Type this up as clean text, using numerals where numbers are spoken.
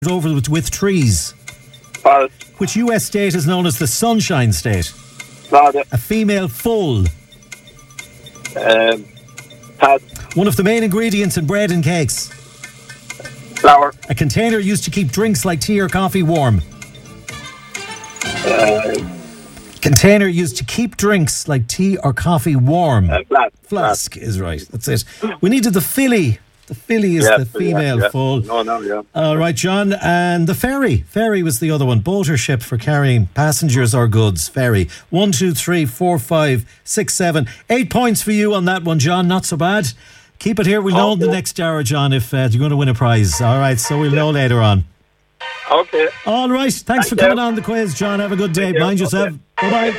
over with trees? Forest. Which US state is known as the Sunshine State? Florida. A female foal. Pass. One of the main ingredients in bread and cakes. Flour. A container used to keep drinks like tea or coffee warm. Container used to keep drinks like tea or coffee warm. Flask. Flask is right. That's it. We needed the filly. The filly is the female foal. No. All right, John. And the ferry. Ferry was the other one. Boat or ship for carrying passengers or goods. Ferry. 1, 2, 3, 4, 5, 6, 7. 8 points for you on that one, John. Not so bad. Keep it here. We'll know in the next hour, John, if you're going to win a prize. All right, so we'll know later on. Okay. All right. Thanks for coming on the quiz, John. Have a good day. Mind yourself. Bye-bye.